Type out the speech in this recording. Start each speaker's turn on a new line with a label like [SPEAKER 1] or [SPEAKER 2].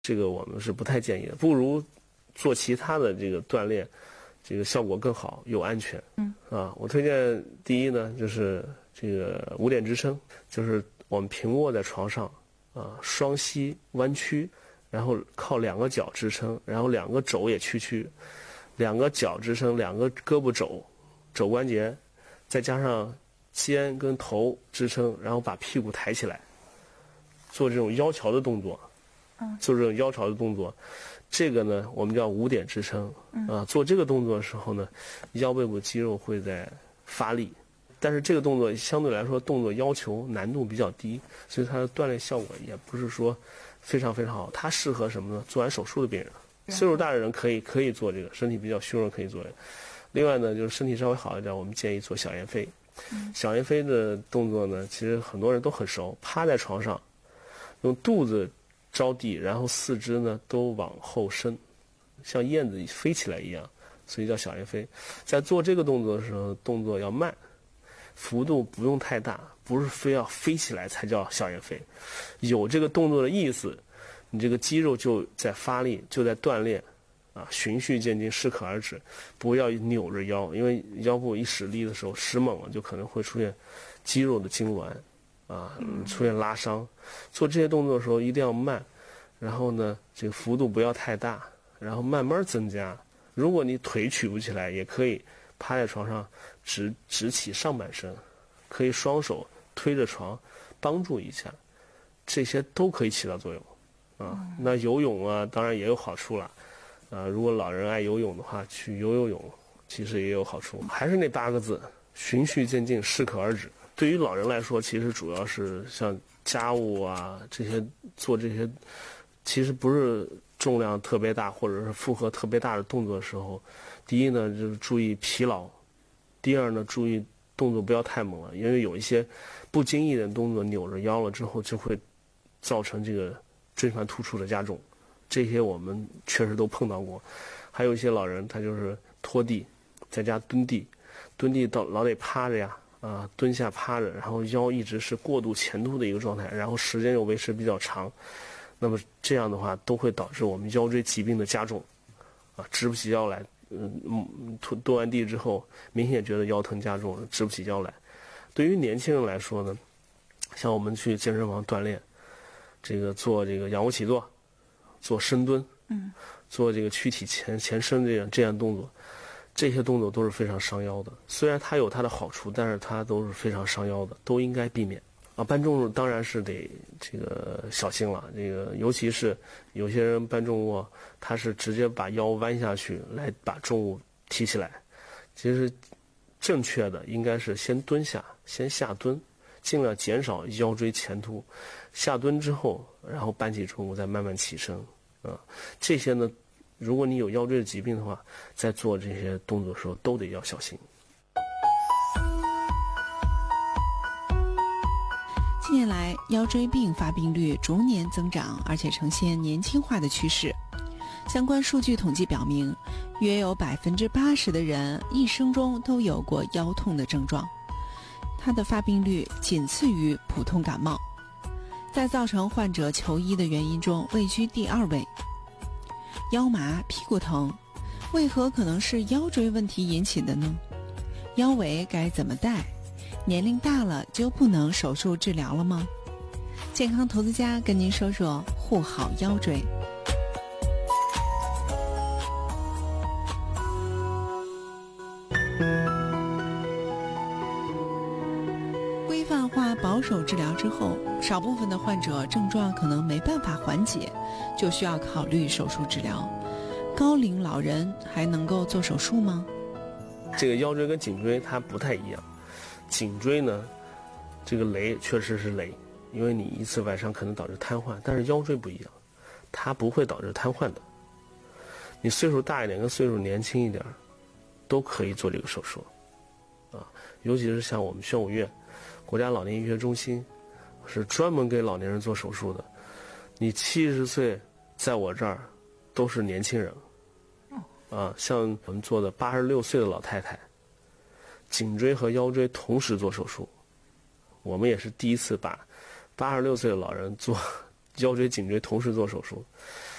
[SPEAKER 1] 这个我们是不太建议的，不如做其他的这个锻炼，这个效果更好又安全。我推荐第一呢，就是这个5点支撑，就是我们平卧在床上双膝弯曲，然后靠2个脚支撑，然后2个肘也屈，2个脚支撑，2个胳膊肘关节，再加上肩跟头支撑，然后把屁股抬起来，做这种腰桥的动作。做这种腰桥的动作，这个呢我们叫5点支撑。做这个动作的时候呢，腰背部肌肉会在发力，但是这个动作相对来说动作要求难度比较低，所以它的锻炼效果也不是说非常非常好。它适合什么呢？做完手术的病人，岁数大的人可以做这个，身体比较虚弱可以做这个。另外呢，就是身体稍微好一点，我们建议做小燕飞。小燕飞的动作呢，其实很多人都很熟，趴在床上，用肚子着地，然后四肢呢都往后伸，像燕子飞起来一样，所以叫小燕飞。在做这个动作的时候，动作要慢，幅度不用太大，不是非要飞起来才叫小燕飞。有这个动作的意思，你这个肌肉就在发力，就在锻炼循序渐进，适可而止，不要扭着腰，因为腰部一使力的时候使猛了，就可能会出现肌肉的痉挛出现拉伤。做这些动作的时候一定要慢，然后呢这个幅度不要太大，然后慢慢增加。如果你腿举不起来，也可以趴在床上直起上半身，可以双手推着床帮助一下，这些都可以起到作用那游泳当然也有好处了如果老人爱游泳的话，去游泳其实也有好处。还是那8个字，循序渐进，适可而止。对于老人来说，其实主要是像家务这些做这些，其实不是重量特别大或者是负荷特别大的动作的时候，第一呢就是注意疲劳，第二呢注意动作不要太猛了，因为有一些不经意的动作扭着腰了之后，就会造成这个椎盘突出的加重，这些我们确实都碰到过。还有一些老人他就是拖地，在家蹲地到老得趴着呀蹲下趴着，然后腰一直是过度前凸的一个状态，然后时间又维持比较长，那么这样的话都会导致我们腰椎疾病的加重直不起腰来。蹲完地之后明显觉得腰疼加重，直不起腰来。对于年轻人来说呢，像我们去健身房锻炼，这个做这个仰卧起坐，做深蹲，做这个躯体前伸这样动作，这些动作都是非常伤腰的。虽然它有它的好处，但是它都是非常伤腰的，都应该避免搬重物当然是得这个小心了，这个尤其是有些人搬重物他是直接把腰弯下去来把重物提起来。其实正确的应该是先蹲下，先下蹲，尽量减少腰椎前凸，下蹲之后然后搬起重物再慢慢起身这些呢，如果你有腰椎的疾病的话，在做这些动作的时候都得要小心。
[SPEAKER 2] 近年来，腰椎病发病率逐年增长，而且呈现年轻化的趋势。相关数据统计表明，约有80%的人一生中都有过腰痛的症状，它的发病率仅次于普通感冒，在造成患者求医的原因中位居第2位。腰麻、屁股疼，为何可能是腰椎问题引起的呢？腰围该怎么戴？年龄大了就不能手术治疗了吗？健康投资家跟您说说护好腰椎。规范化保守治疗之后，少部分的患者症状可能没办法缓解，就需要考虑手术治疗。高龄老人还能够做手术吗？
[SPEAKER 1] 这个腰椎跟颈椎它不太一样，颈椎呢这个雷确实是雷，因为你一次外伤可能导致瘫痪，但是腰椎不一样，它不会导致瘫痪的。你岁数大一点跟岁数年轻一点都可以做这个手术尤其是像我们宣武院国家老年医学中心是专门给老年人做手术的，你70岁在我这儿都是年轻人像我们做的86岁的老太太，颈椎和腰椎同时做手术，我们也是第一次把86岁的老人做腰椎、颈椎同时做手术。